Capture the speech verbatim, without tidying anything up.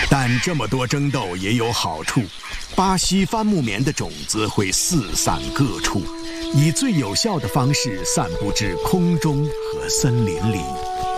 但这么多争斗也有好处，巴西番木棉的种子会四散各处，以最有效的方式散布至空中和森林里。